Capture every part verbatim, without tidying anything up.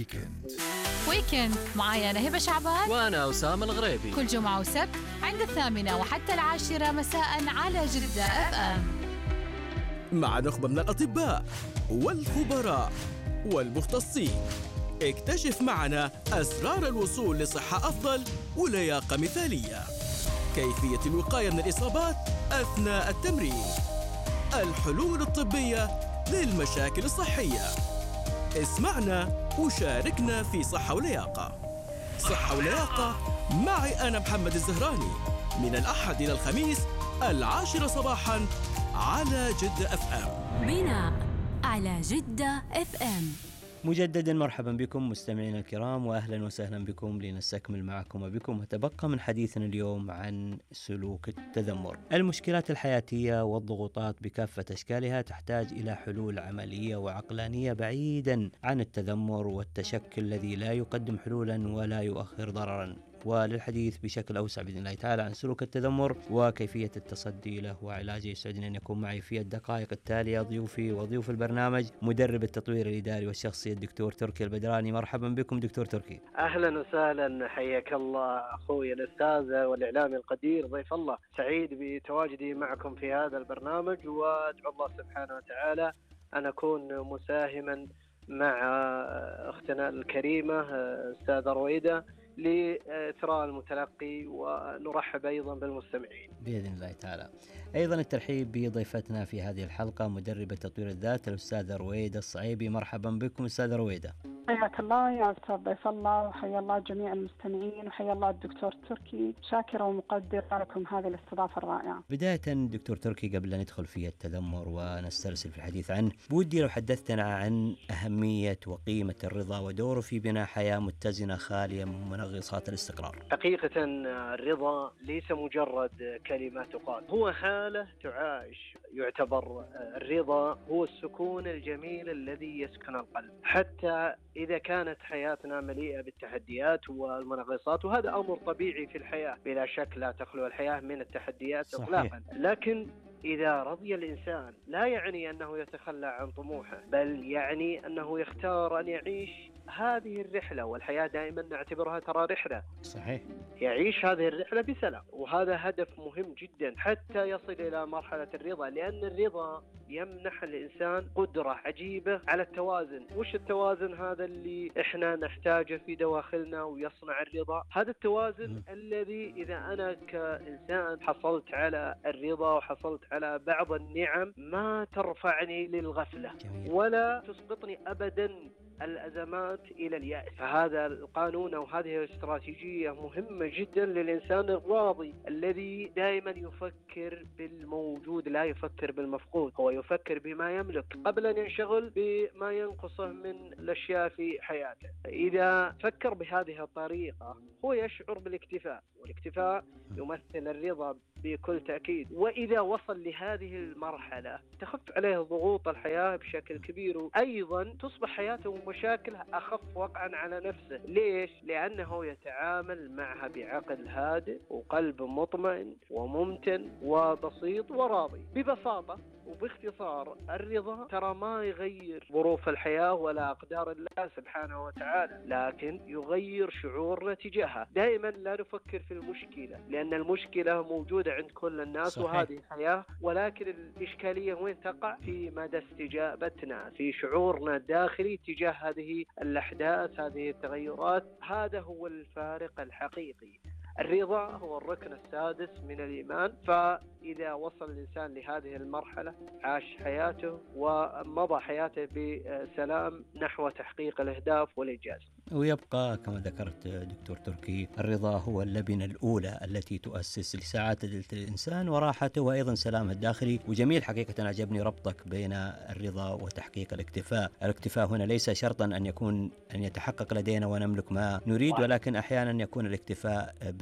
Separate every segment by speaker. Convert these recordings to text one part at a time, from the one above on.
Speaker 1: ويكند.
Speaker 2: ويكند معايا أنا هبة شعبان
Speaker 3: وأنا أسامة الغريبي،
Speaker 2: كل جمعة وسبت عند الثامنة وحتى العاشرة مساء على جدة اف ام،
Speaker 4: مع نخبة من الأطباء والخبراء والمختصين. اكتشف معنا أسرار الوصول لصحة أفضل ولياقة مثالية، كيفية الوقاية من الإصابات أثناء التمرين، الحلول الطبية للمشاكل الصحية. اسمعنا وشاركنا في صحة ولياقة. صحة ولياقة معي أنا محمد الزهراني، من الأحد إلى الخميس العاشرة صباحاً على جدة اف ام.
Speaker 5: بناء على جدة اف ام.
Speaker 6: مجددا مرحبا بكم مستمعينا الكرام، واهلا وسهلا بكم لنستكمل معكم وبكم وتبقى من حديثنا اليوم عن سلوك التذمر. المشكلات الحياتية والضغوطات بكافة اشكالها تحتاج الى حلول عملية وعقلانية بعيدا عن التذمر والتشكل الذي لا يقدم حلولا ولا يؤخر ضررا. وللحديث بشكل أوسع بإذن الله تعالى عن سلوك التذمر وكيفية التصدي له وعلاجه، يسعدني أن يكون معي في الدقائق التالية ضيوفي وضيوف البرنامج مدرب التطوير الإداري والشخصي الدكتور تركي البدراني. مرحبا بكم دكتور تركي.
Speaker 7: أهلا وسهلا، حياك الله أخوي الأستاذ والإعلامي القدير ضيف الله، سعيد بتواجدي معكم في هذا البرنامج، وأدعو الله سبحانه وتعالى أن أكون مساهما مع أختنا الكريمة أستاذة رويدة لإثراء المتلقي، ونرحب أيضا بالمستمعين
Speaker 6: بإذن الله تعالى. أيضا الترحيب بضيفتنا في هذه الحلقة مدربة تطوير الذات الأستاذة رويدة الصعيبي. مرحبا بكم أستاذة رويدة.
Speaker 8: حياك الله يا أستاذ ضيف الله، وحيا الله جميع المستمعين، وحيا الله الدكتور تركي. شاكرة ومقدرة لكم هذه الاستضافة الرائعة.
Speaker 6: بداية دكتور تركي، قبل أن ندخل في التذمر ونسترسل في الحديث عنه، بودي لو حدثتنا عن أهمية وقيمة الرضا ودوره في بناء حياة متزنة خالية من منغصات الاستقرار.
Speaker 7: حقيقة الرضا ليس مجرد كلمة تقال، هو حالة تعاش. يعتبر الرضا هو السكون الجميل الذي يسكن القلب، حتى إذا كانت حياتنا مليئة بالتحديات والمنغصات، وهذا أمر طبيعي في الحياة بلا شك، لا تخلو الحياة من التحديات إطلاقا. لكن إذا رضي الإنسان لا يعني أنه يتخلى عن طموحه، بل يعني أنه يختار أن يعيش هذه الرحلة، والحياة دائما نعتبرها ترى رحلة.
Speaker 6: صحيح.
Speaker 7: يعيش هذه الرحلة بسلام، وهذا هدف مهم جدا حتى يصل إلى مرحلة الرضا، لأن الرضا يمنح الإنسان قدرة عجيبة على التوازن. وش التوازن هذا اللي إحنا نحتاجه في دواخلنا ويصنع الرضا؟ هذا التوازن م. الذي إذا أنا كإنسان حصلت على الرضا وحصلت على بعض النعم ما ترفعني للغفلة جميل. ولا تسقطني أبدا الأزمات إلى اليأس. فهذا القانون أو هذه الاستراتيجية مهمة جدا للإنسان الراضي الذي دائما يفكر بالموجود لا يفكر بالمفقود، هو يفكر بما يملك قبل أن ينشغل بما ينقصه من الأشياء في حياته. إذا فكر بهذه الطريقة هو يشعر بالاكتفاء، والاكتفاء يمثل الرضا بكل تأكيد. وإذا وصل لهذه المرحلة تخف عليه ضغوط الحياة بشكل كبير، وأيضا تصبح حياته ومشاكله أخف وقعا على نفسه. ليش؟ لأنه يتعامل معها بعقل هادئ وقلب مطمئن وممتن وبسيط وراضي. ببساطة وباختصار، الرضا ترى ما يغير ظروف الحياة ولا أقدار الله سبحانه وتعالى، لكن يغير شعورنا تجاهها. دائما لا نفكر في المشكلة، لأن المشكلة موجودة عند كل الناس. صحيح. وهذه الحياة، ولكن الإشكالية وين تقع؟ في مدى استجابتنا، في شعورنا الداخلي تجاه هذه الأحداث، هذه التغيرات. هذا هو الفارق الحقيقي. الرضا هو الركن السادس من الإيمان، فإذا وصل الإنسان لهذه المرحلة عاش حياته ومضى حياته بسلام نحو تحقيق الأهداف والإنجاز.
Speaker 6: ويبقى كما ذكرت دكتور تركي، الرضا هو اللبنة الأولى التي تؤسس لسعادة الإنسان وراحته وأيضا سلامه الداخلي. وجميل حقيقة عجبني ربطك بين الرضا وتحقيق الاكتفاء. الاكتفاء هنا ليس شرطا أن يكون أن يتحقق لدينا ونملك ما نريد، ولكن أحيانا يكون الاكتفاء بالرضا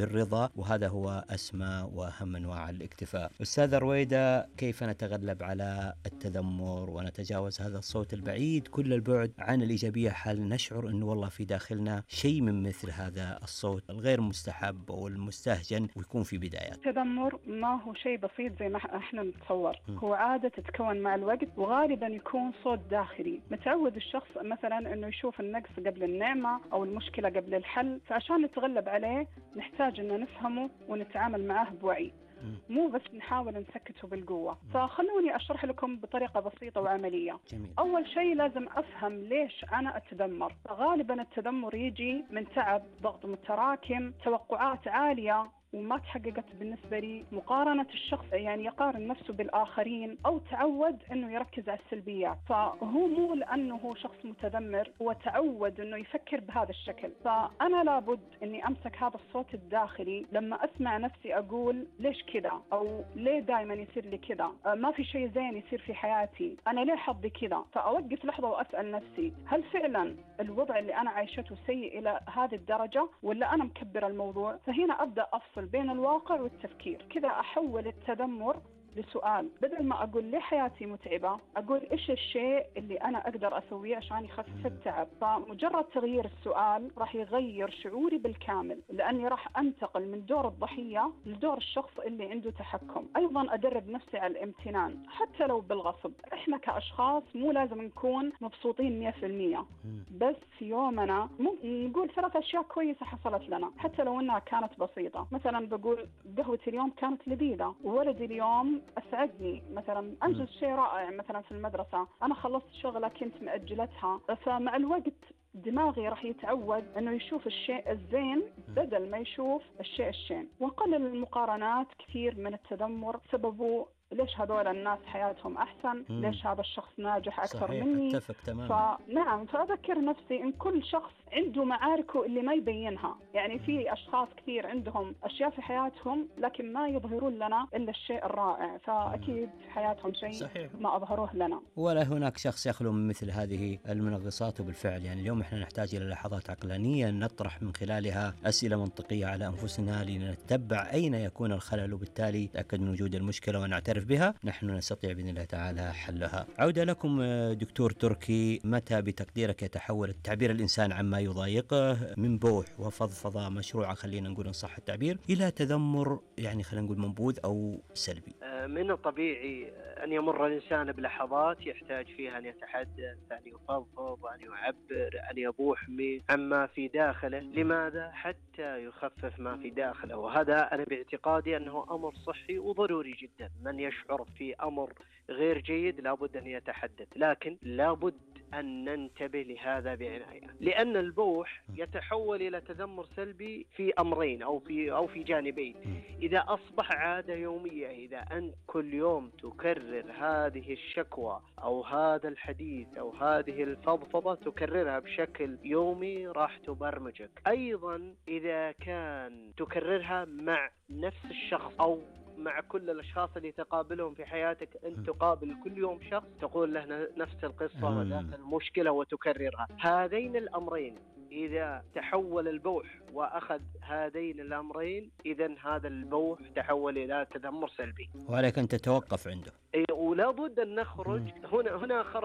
Speaker 6: بالرضا، وهذا هو أسمى وأهم أنواع الاكتفاء. أستاذة رويدة، كيف نتغلب على التذمر ونتجاوز هذا الصوت البعيد كل البعد عن الإيجابية حال نشعر أنه والله في داخلنا شيء من مثل هذا الصوت الغير مستحب أو المستهجن ويكون في بدايات؟
Speaker 8: التذمر ما هو شيء بسيط زي ما احنا نتصور، هو عادة تتكون مع الوقت، وغالبا يكون صوت داخلي متعود الشخص مثلا انه يشوف النقص قبل النعمة او المشكلة قبل الحل، فعشان نتغلب عليه نحتاج ان نفهمه ونتعامل معه بوعي، مو بس نحاول نسكته بالقوة. فخلوني أشرح لكم بطريقة بسيطة وعملية.
Speaker 6: جميل.
Speaker 8: أول شيء لازم أفهم ليش أنا أتذمر. فغالبا التذمر يجي من تعب، ضغط متراكم، توقعات عالية وما تحققت بالنسبة لي، مقارنة الشخص يعني يقارن نفسه بالآخرين، أو تعود أنه يركز على السلبيات. فهو مو لأنه هو شخص متذمر، هو تعود أنه يفكر بهذا الشكل. فأنا لابد أني أمسك هذا الصوت الداخلي لما أسمع نفسي أقول ليش كذا، أو ليه دائما يصير لي كذا، ما في شيء زين يصير في حياتي، أنا ليه حظي كذا. فأوقف لحظة وأسأل نفسي هل فعلا الوضع اللي أنا عايشته سيء إلى هذه الدرجة، ولا أنا مكبر الموضوع؟ فهنا أبدأ أفصل بين الواقع والتفكير. كذا أحول التذمر لسؤال، بدل ما أقول ليه حياتي متعبة، أقول إيش الشيء اللي أنا أقدر أسويه عشان يخفف التعب. فمجرد تغيير السؤال راح يغير شعوري بالكامل، لأني راح أنتقل من دور الضحية لدور الشخص اللي عنده تحكم. أيضا أدرب نفسي على الامتنان حتى لو بالغصب. إحنا كأشخاص مو لازم نكون مبسوطين مية في المية، بس في يومنا نقول ثلاث أشياء كويسة حصلت لنا حتى لو أنها كانت بسيطة. مثلا بقول قهوتي اليوم كانت لذيذة، وولدي اليوم أسعدني، مثلا أنجز شيء رائع مثلا في المدرسة، أنا خلصت شغلة كنت مأجلتها. فمع الوقت دماغي راح يتعود أنه يشوف الشيء الزين بدل ما يشوف الشيء الشين. ونقلل المقارنات. كثير من التذمر سببه ليش هذول الناس حياتهم أحسن، مم. ليش هذا الشخص ناجح أكثر
Speaker 6: صحيح.
Speaker 8: مني.
Speaker 6: اتفق تماما.
Speaker 8: فنعم، فأذكر نفسي إن كل شخص عنده معاركه اللي ما يبينها. يعني في أشخاص كثير عندهم أشياء في حياتهم لكن ما يظهرون لنا إلا الشيء الرائع، فأكيد في حياتهم شيء صحيح. ما أظهروه لنا.
Speaker 6: ولا هناك شخص يخلو من مثل هذه المنغصات. وبالفعل يعني اليوم إحنا نحتاج إلى لحظات عقلانية نطرح من خلالها أسئلة منطقية على أنفسنا لنتبع أين يكون الخلل، وبالتالي نتأكد من وجود المشكلة ونعترف بها. نحن نستطيع بإذن الله تعالى حلها. عودة لكم دكتور تركي، متى بتقديرك يتحول التعبير الإنسان عما يضايقه من بوح وفضفضة مشروعة، خلينا نقول إن صح التعبير، إلى تذمر يعني خلينا نقول منبوذ أو سلبي؟
Speaker 7: من الطبيعي أن يمر الإنسان بلحظات يحتاج فيها أن يتحدث، أن يفضفض، أن يعبر، أن يبوح عما في داخله. لماذا؟ حتى يخفف ما في داخله. وهذا أنا باعتقادي أنه أمر صحي وضروري جدا. من يشعر في أمر غير جيد لابد أن يتحدث، لكن لابد أن ننتبه لهذا بعناية، لأن البوح يتحول إلى تذمر سلبي في أمرين أو في أو في جانبين. إذا أصبح عادة يومية، إذا أنت كل يوم تكرر هذه الشكوى أو هذا الحديث أو هذه الفضفضة تكررها بشكل يومي راح تبرمجك. أيضا إذا كان تكررها مع نفس الشخص أو مع كل الأشخاص اللي تقابلهم في حياتك، أنت تقابل كل يوم شخص تقول له نفس القصة ونفس المشكلة وتكررها. هذين الأمرين إذا تحول البوح وأخذ هذين الأمرين، إذن هذا البوح تحول إلى تذمر سلبي،
Speaker 6: وعليك أن تتوقف عنده.
Speaker 7: ولا بد أن نخرج. هنا هنا خرج